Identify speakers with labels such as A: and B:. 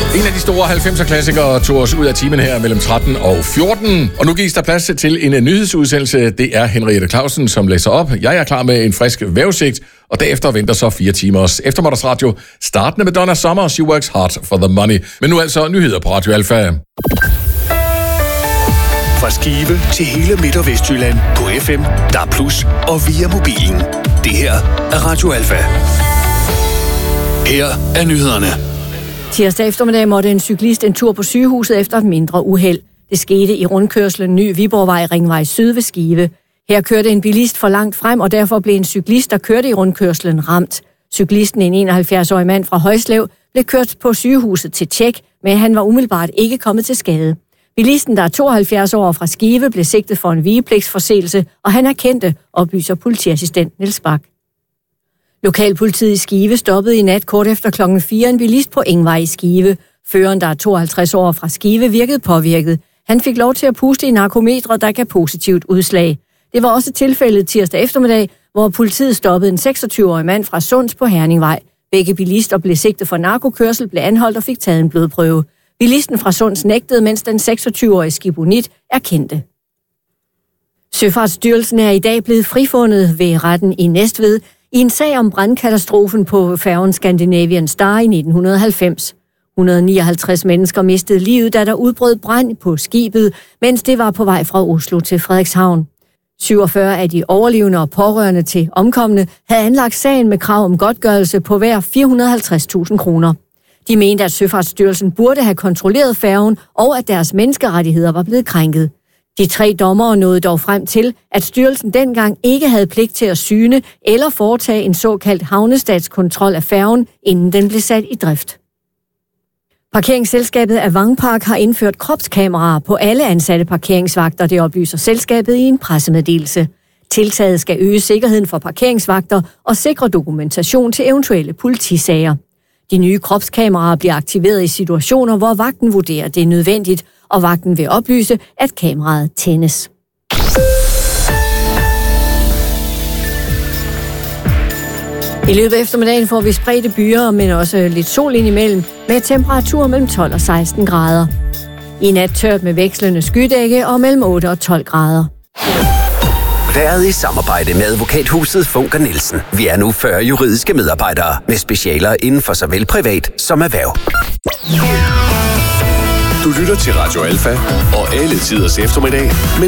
A: En af de store 90'er-klassikere tog os ud af timen her mellem 13 og 14. Og nu gives der plads til en nyhedsudsendelse. Det er Henriette Clausen, som læser op. Jeg er klar med en frisk vejrudsigt, og derefter venter så 4 timers eftermiddagsradio. Startende med Donna Summer, She Works Hard for the Money. Men nu altså nyheder på Radio Alfa.
B: Fra Skive til hele Midt- og Vestjylland på FM, DAB+ og via mobilen. Det her er Radio Alfa. Her er nyhederne.
C: Tirsdag eftermiddag måtte en cyklist en tur på sygehuset efter et mindre uheld. Det skete i rundkørslen Ny Viborgvej Ringvej Syd ved Skive. Her kørte en bilist for langt frem, og derfor blev en cyklist, der kørte i rundkørslen, ramt. Cyklisten, en 71-årig mand fra Højslev, blev kørt på sygehuset til tjek, men han var umiddelbart ikke kommet til skade. Bilisten, der er 72 år fra Skive, blev sigtet for en vigepligtsforseelse, og han erkendte, oplyser politiassistent Niels Bak. Lokalpolitiet i Skive stoppede i nat kort efter klokken 4 en bilist på Engvej i Skive. Føreren, der er 52 år fra Skive, virkede påvirket. Han fik lov til at puste i narkometret, der gav positivt udslag. Det var også tilfældet tirsdag eftermiddag, hvor politiet stoppede en 26-årig mand fra Sunds på Herningvej. Begge bilister blev sigtet for narkokørsel, blev anholdt og fik taget en blodprøve. Bilisten fra Sunds nægtede, mens den 26-årige skibonit erkendte. Søfartsstyrelsen er i dag blevet frifundet ved retten i Næstved i en sag om brandkatastrofen på færgen Scandinavian Star i 1990. 159 mennesker mistede livet, da der udbrød brand på skibet, mens det var på vej fra Oslo til Frederikshavn. 47 af de overlevende og pårørende til omkomne havde anlagt sagen med krav om godtgørelse på hver 450.000 kroner. De mente, at Søfartsstyrelsen burde have kontrolleret færgen, og at deres menneskerettigheder var blevet krænket. De 3 dommere nåede dog frem til, at styrelsen dengang ikke havde pligt til at syne eller foretage en såkaldt havnestatskontrol af færgen, inden den blev sat i drift. Parkeringsselskabet Avangpark har indført kropskameraer på alle ansatte parkeringsvagter, det oplyser selskabet i en pressemeddelelse. Tiltaget skal øge sikkerheden for parkeringsvagter og sikre dokumentation til eventuelle politisager. De nye kropskameraer bliver aktiveret i situationer, hvor vagten vurderer, det er nødvendigt, og vagten vil oplyse, at kameraet tændes. I løbet af eftermiddagen får vi spredte byer, men også lidt sol indimellem, med temperaturer mellem 12 og 16 grader. I nat tørt med vekslende skydække og mellem 8 og 12 grader.
D: Været i samarbejde med advokathuset Funker Nielsen. Vi er nu 40 juridiske medarbejdere med specialer inden for såvel privat som erhverv.
B: Du lytter til Radio Alfa og alle tiders eftermiddag med